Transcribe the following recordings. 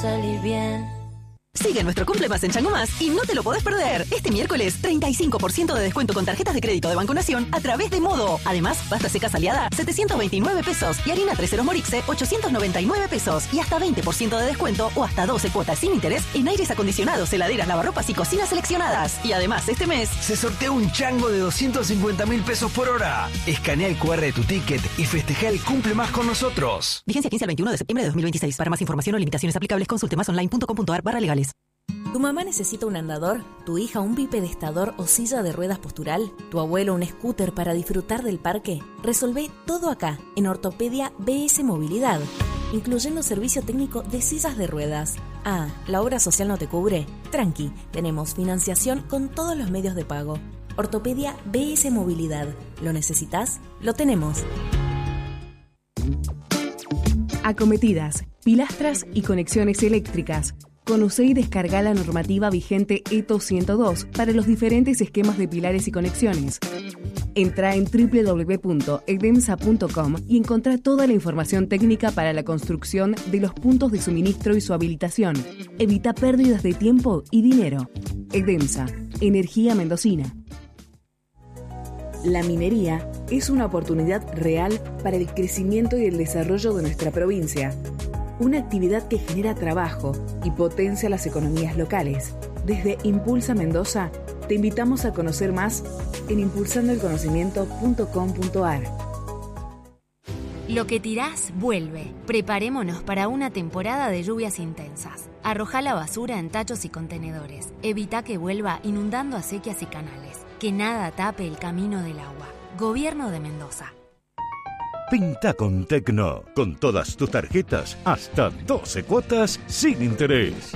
salir bien. Sigue nuestro Cumple Más en Chango Más y no te lo podés perder. Este miércoles, 35% de descuento con tarjetas de crédito de Banco Nación a través de Modo. Además, pasta seca Aliada, 729 pesos y harina 3 Morixe, 899 pesos y hasta 20% de descuento o hasta 12 cuotas sin interés en aires acondicionados, heladeras, lavarropas y cocinas seleccionadas. Y además, este mes se sortea un chango de 250.000 pesos por hora. Escanea el QR de tu ticket y festeja el Cumple Más con nosotros. Vigencia 15 al 21 de septiembre de 2026. Para más información o limitaciones aplicables, consulte masonline.com.ar/legales. ¿Tu mamá necesita un andador? ¿Tu hija un bipedestador o silla de ruedas postural? ¿Tu abuelo un scooter para disfrutar del parque? Resolvé todo acá, en Ortopedia BS Movilidad, incluyendo servicio técnico de sillas de ruedas. Ah, ¿la obra social no te cubre? Tranqui, tenemos financiación con todos los medios de pago. Ortopedia BS Movilidad. ¿Lo necesitas? Lo tenemos. Acometidas, pilastras y conexiones eléctricas. Conoce y descarga la normativa vigente ETO 102 para los diferentes esquemas de pilares y conexiones. Entra en www.edemsa.com y encontrá toda la información técnica para la construcción de los puntos de suministro y su habilitación. Evita pérdidas de tiempo y dinero. Edemsa, energía mendocina. La minería es una oportunidad real para el crecimiento y el desarrollo de nuestra provincia. Una actividad que genera trabajo y potencia las economías locales. Desde Impulsa Mendoza, te invitamos a conocer más en impulsandoelconocimiento.com.ar. Lo que tirás, vuelve. Preparémonos para una temporada de lluvias intensas. Arrojá la basura en tachos y contenedores. Evita que vuelva inundando acequias y canales. Que nada tape el camino del agua. Gobierno de Mendoza. Pinta con Tecno, con todas tus tarjetas, hasta 12 cuotas sin interés.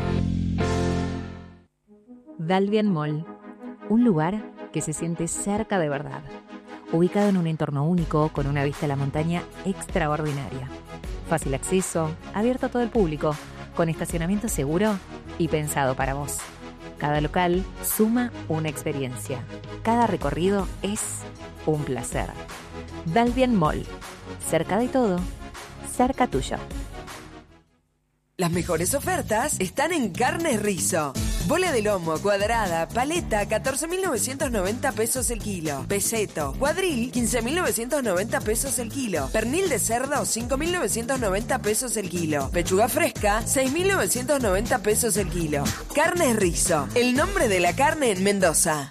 Dalvian Mall, un lugar que se siente cerca de verdad, ubicado en un entorno único con una vista a la montaña extraordinaria. Fácil acceso, abierto a todo el público, con estacionamiento seguro y pensado para vos. Cada local suma una experiencia. Cada recorrido es un placer. Dalvian Mall. Cerca de todo, cerca tuyo. Las mejores ofertas están en Carnes Rizo. Bola de lomo, cuadrada, paleta, 14.990 pesos el kilo. Peseto, cuadril, 15.990 pesos el kilo. Pernil de cerdo, 5.990 pesos el kilo. Pechuga fresca, 6.990 pesos el kilo. Carnes Rizo, el nombre de la carne en Mendoza.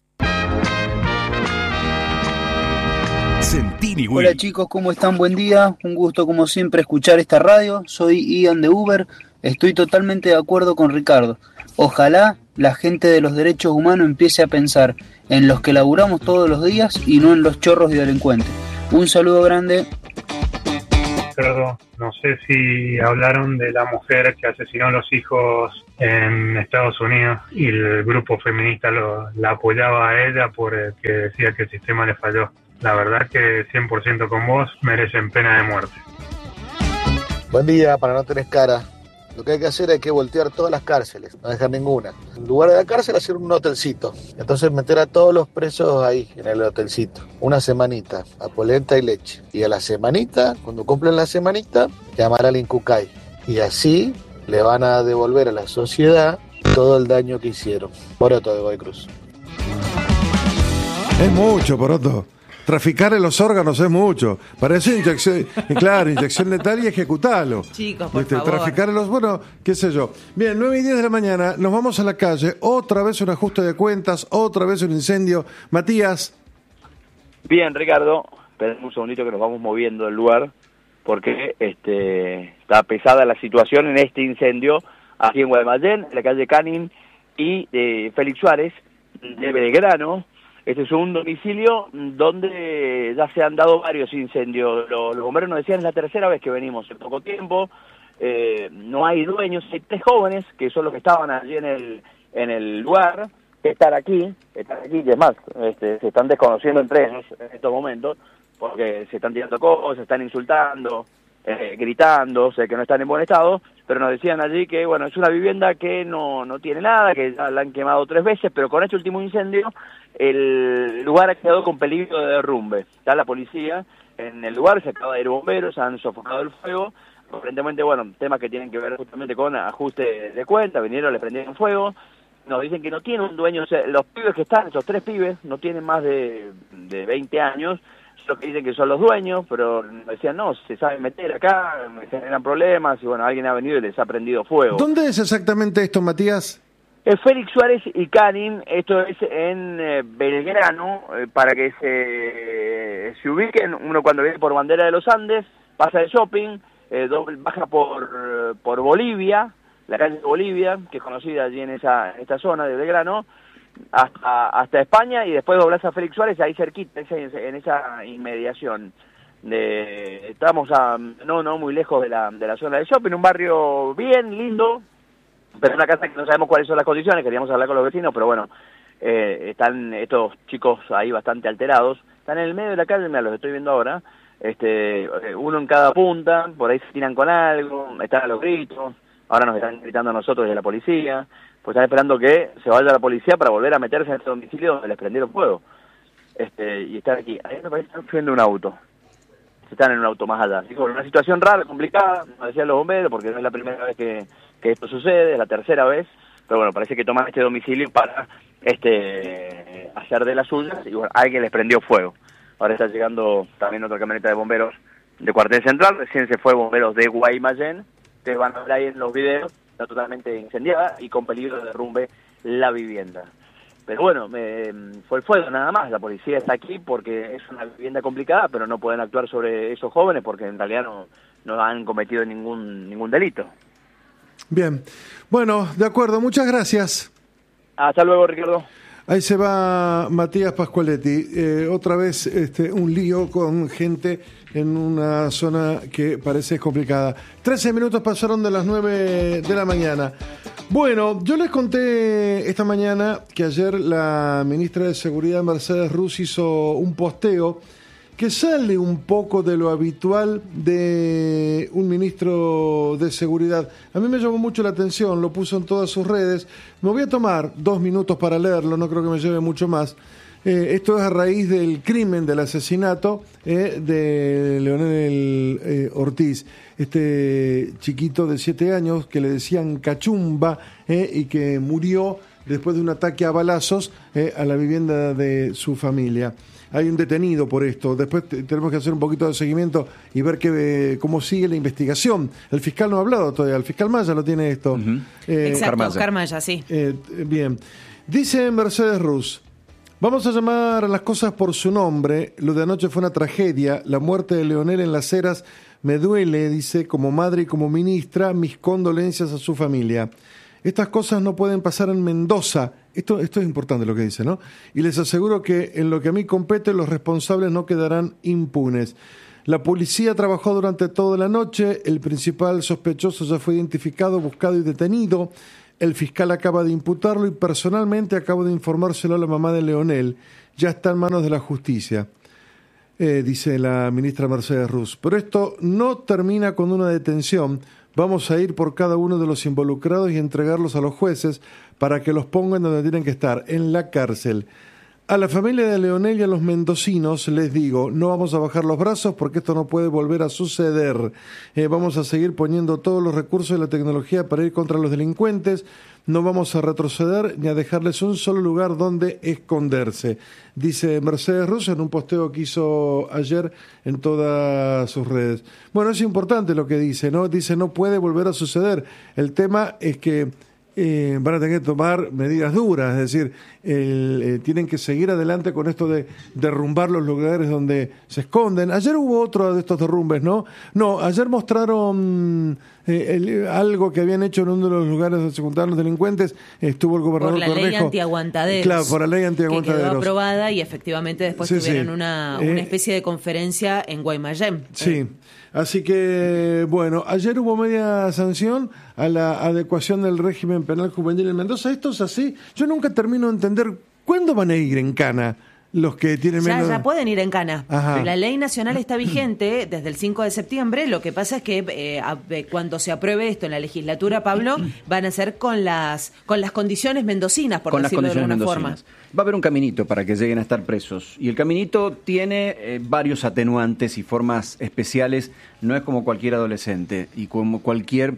Hola chicos, ¿cómo están? Buen día, un gusto como siempre escuchar esta radio. Soy Ian de Uber, estoy totalmente de acuerdo con Ricardo. Ojalá la gente de los derechos humanos empiece a pensar en los que laburamos todos los días y no en los chorros y delincuentes. Un saludo grande. Ricardo, no sé si hablaron de la mujer que asesinó a los hijos en Estados Unidos y el grupo feminista la apoyaba a ella porque decía que el sistema le falló. La verdad que 100% con vos, merecen pena de muerte. Buen día, para no tener cara. Lo que hay que hacer es que voltear todas las cárceles, no dejar ninguna. En lugar de la cárcel, hacer un hotelcito. Entonces meter a todos los presos ahí, en el hotelcito. Una semanita, a polenta y leche. Y a la semanita, cuando cumplen la semanita, llamar al Incucay. Y así le van a devolver a la sociedad todo el daño que hicieron. Poroto de Godoy Cruz. Es mucho, Poroto. Traficar en los órganos es mucho. Parece inyección, claro, inyección letal y ejecutarlo. Chicos, por favor. Traficar en los, bueno, qué sé yo. Bien, 9:10 de la mañana, nos vamos a la calle. Otra vez un ajuste de cuentas, otra vez un incendio. Matías. Bien, Ricardo, esperen un segundito que nos vamos moviendo del lugar, porque está pesada la situación en este incendio aquí en Guaymallén, en la calle Canin y Félix Suárez, de Belgrano. Este es un domicilio donde ya se han dado varios incendios. Los bomberos nos decían, es la tercera vez que venimos en poco tiempo. No hay dueños, hay 3 jóvenes que son los que estaban allí en el lugar, que están aquí, y es más, se están desconociendo entre ellos en estos momentos, porque se están tirando cosas, se están insultando, gritando, sé que no están en buen estado, pero nos decían allí que, bueno, es una vivienda que no tiene nada, que ya la han quemado 3 veces, pero con este último incendio el lugar ha quedado con peligro de derrumbe. Está la policía en el lugar, se acaba de ir bomberos, han sofocado el fuego, aparentemente, bueno, temas que tienen que ver justamente con ajuste de cuenta, vinieron, le prendieron fuego, nos dicen que no tiene un dueño, o sea, los pibes que están, esos 3 pibes, no tienen más de 20 años, los que dicen que son los dueños, pero decían, no, se saben meter acá, me generan problemas, y bueno, alguien ha venido y les ha prendido fuego. ¿Dónde es exactamente esto, Matías? Félix Suárez y Canin, esto es en Belgrano, para que se ubiquen, uno cuando viene por Bandera de los Andes, pasa el shopping, baja por Bolivia, la calle de Bolivia, que es conocida allí en esta zona de Belgrano, hasta España, y después doblas a Félix Suárez, ahí cerquita, en esa inmediación. Estamos no muy lejos de la zona del shopping, un barrio bien lindo, pero una casa que no sabemos cuáles son las condiciones, queríamos hablar con los vecinos, pero bueno, están estos chicos ahí bastante alterados, están en el medio de la calle, mira, los estoy viendo ahora, uno en cada punta, por ahí se tiran con algo, están a los gritos, ahora nos están gritando a nosotros desde la policía, pues están esperando que se vaya la policía para volver a meterse en este domicilio donde les prendieron fuego, y están aquí, ahí me parece que están subiendo un auto. Están en un auto más allá. Así que una situación rara, complicada, nos decían los bomberos, porque no es la primera vez que esto sucede, es la tercera vez, pero bueno, parece que toman este domicilio para hacer de las suyas, y bueno, alguien les prendió fuego. Ahora está llegando también otra camioneta de bomberos de Cuartel Central, recién se fue bomberos de Guaymallén, ustedes van a ver ahí en los videos, está totalmente incendiada y con peligro de derrumbe la vivienda. Pero bueno, fue el fuego nada más, la policía está aquí porque es una vivienda complicada, pero no pueden actuar sobre esos jóvenes porque en realidad no han cometido ningún delito. Bien, bueno, de acuerdo, muchas gracias. Hasta luego, Ricardo. Ahí se va Matías Pascualetti. Otra vez un lío con gente en una zona que parece complicada. 13 minutos pasaron de las 9 de la mañana. Bueno, yo les conté esta mañana que ayer la ministra de Seguridad, Mercedes Ruz, hizo un posteo que sale un poco de lo habitual de un ministro de Seguridad. A mí me llamó mucho la atención, lo puso en todas sus redes. Me voy a tomar 2 minutos para leerlo, no creo que me lleve mucho más. Esto es a raíz del crimen, del asesinato de Leonel Ortiz, este chiquito de 7 años que le decían Cachumba y que murió después de un ataque a balazos a la vivienda de su familia. Hay un detenido por esto. Después tenemos que hacer un poquito de seguimiento y ver cómo sigue la investigación. El fiscal no ha hablado todavía. El fiscal Maya lo tiene esto. Uh-huh. Exacto, Oscar Maya, sí. Bien. Dice Mercedes Ruz: vamos a llamar a las cosas por su nombre. Lo de anoche fue una tragedia. La muerte de Leonel en Las Heras me duele, dice, como madre y como ministra, mis condolencias a su familia. Estas cosas no pueden pasar en Mendoza. Esto es importante lo que dice, ¿no? Y les aseguro que en lo que a mí compete, los responsables no quedarán impunes. La policía trabajó durante toda la noche. El principal sospechoso ya fue identificado, buscado y detenido. El fiscal acaba de imputarlo y personalmente acabo de informárselo a la mamá de Leonel. Ya está en manos de la justicia, dice la ministra Mercedes Ruz. Pero esto no termina con una detención. Vamos a ir por cada uno de los involucrados y entregarlos a los jueces para que los pongan donde tienen que estar, en la cárcel. A la familia de Leonel y a los mendocinos les digo, no vamos a bajar los brazos porque esto no puede volver a suceder. Vamos a seguir poniendo todos los recursos y la tecnología para ir contra los delincuentes. No vamos a retroceder ni a dejarles un solo lugar donde esconderse, dice Mercedes Ruz en un posteo que hizo ayer en todas sus redes. Bueno, es importante lo que dice, ¿no? Dice, no puede volver a suceder. El tema es que van a tener que tomar medidas duras, es decir, tienen que seguir adelante con esto de derrumbar los lugares donde se esconden. Ayer hubo otro de estos derrumbes, ¿no? No, ayer mostraron algo que habían hecho en uno de los lugares donde se juntaron los delincuentes. Estuvo el gobernador Cornejo. Por la ley antiaguantaderos. Claro, por la ley antiaguantaderos. Que quedó aprobada y efectivamente después tuvieron una especie de conferencia en Guaymallén. Sí. Así que, bueno, ayer hubo media sanción a la adecuación del régimen penal juvenil en Mendoza. Esto es así. Yo nunca termino de entender cuándo van a ir en cana los que tienen menos... Ya pueden ir en cana. Ajá. La ley nacional está vigente desde el 5 de septiembre. Lo que pasa es que cuando se apruebe esto en la legislatura, Pablo, van a ser con las condiciones mendocinas, por decirlo de alguna forma. Va a haber un caminito para que lleguen a estar presos. Y el caminito tiene varios atenuantes y formas especiales. No es como cualquier adolescente y como cualquier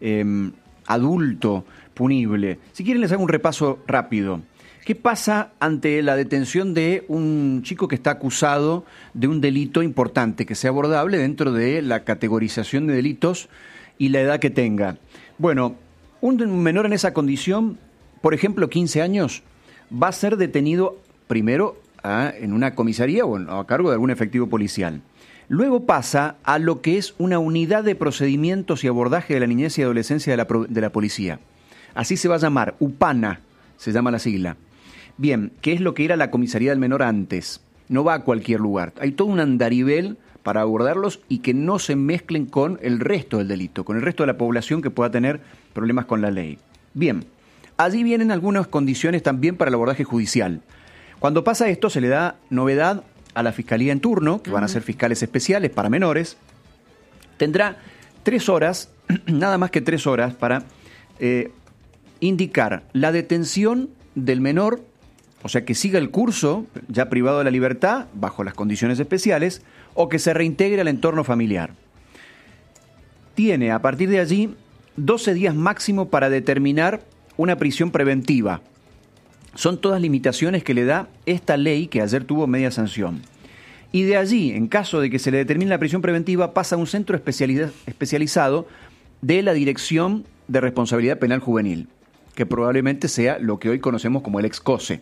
adulto punible. Si quieren les hago un repaso rápido. ¿Qué pasa ante la detención de un chico que está acusado de un delito importante que sea abordable dentro de la categorización de delitos y la edad que tenga? Bueno, un menor en esa condición, por ejemplo, 15 años, va a ser detenido primero en una comisaría o a cargo de algún efectivo policial. Luego pasa a lo que es una unidad de procedimientos y abordaje de la niñez y adolescencia de la policía. Así se va a llamar, UPANA, se llama la sigla. Bien, ¿qué es lo que era la comisaría del menor antes? No va a cualquier lugar. Hay todo un andarivel para abordarlos y que no se mezclen con el resto del delito, con el resto de la población que pueda tener problemas con la ley. Bien, allí vienen algunas condiciones también para el abordaje judicial. Cuando pasa esto, se le da novedad a la fiscalía en turno, que van a ser fiscales especiales para menores. Tendrá 3 horas, nada más que 3 horas, para indicar la detención del menor, o sea, que siga el curso, ya privado de la libertad, bajo las condiciones especiales, o que se reintegre al entorno familiar. Tiene, a partir de allí, 12 días máximo para determinar una prisión preventiva. Son todas limitaciones que le da esta ley que ayer tuvo media sanción. Y de allí, en caso de que se le determine la prisión preventiva, pasa a un centro especializado de la Dirección de Responsabilidad Penal Juvenil, que probablemente sea lo que hoy conocemos como el ex-COSE.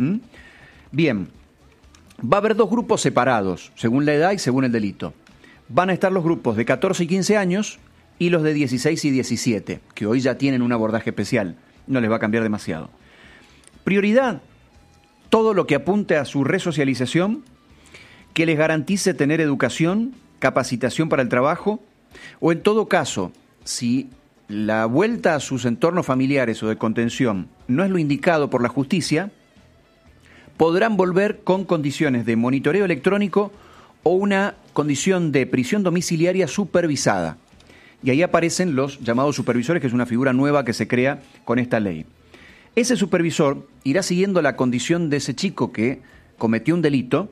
Bien, va a haber 2 grupos separados, según la edad y según el delito. Van a estar los grupos de 14 y 15 años y los de 16 y 17, que hoy ya tienen un abordaje especial. No les va a cambiar demasiado. Prioridad, todo lo que apunte a su resocialización, que les garantice tener educación, capacitación para el trabajo, o en todo caso, si la vuelta a sus entornos familiares o de contención no es lo indicado por la justicia, podrán volver con condiciones de monitoreo electrónico o una condición de prisión domiciliaria supervisada. Y ahí aparecen los llamados supervisores, que es una figura nueva que se crea con esta ley. Ese supervisor irá siguiendo la condición de ese chico que cometió un delito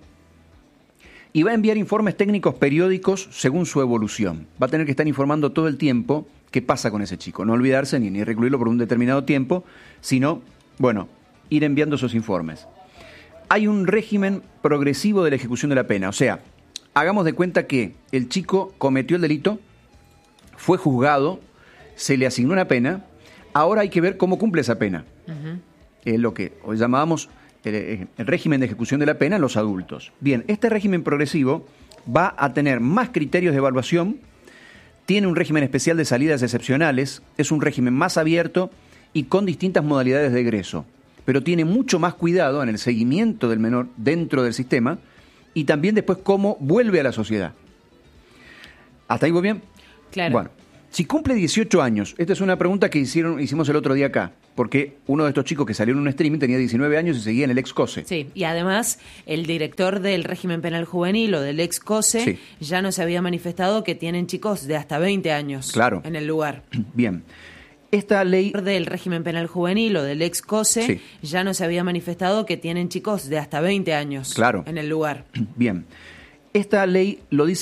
y va a enviar informes técnicos periódicos según su evolución. Va a tener que estar informando todo el tiempo qué pasa con ese chico. No olvidarse ni recluirlo por un determinado tiempo, sino, ir enviando esos informes. Hay un régimen progresivo de la ejecución de la pena. O sea, hagamos de cuenta que el chico cometió el delito, fue juzgado, se le asignó una pena, ahora hay que ver cómo cumple esa pena. Es lo que hoy llamábamos el régimen de ejecución de la pena en los adultos. Bien, este régimen progresivo va a tener más criterios de evaluación, tiene un régimen especial de salidas excepcionales, es un régimen más abierto y con distintas modalidades de egreso, pero tiene mucho más cuidado en el seguimiento del menor dentro del sistema y también después cómo vuelve a la sociedad. ¿Hasta ahí voy bien? Claro. Bueno, si cumple 18 años, esta es una pregunta que hicimos el otro día acá, porque uno de estos chicos que salió en un streaming tenía 19 años y seguía en el ex-COSE. Sí, y además el director del régimen penal juvenil o del ex-COSE ya nos había manifestado que tienen chicos de hasta 20 años en el lugar. Bien. Esta ley del régimen penal juvenil o del ex-COSE ya nos había manifestado que tienen chicos de hasta 20 años en el lugar. Bien. Esta ley lo dice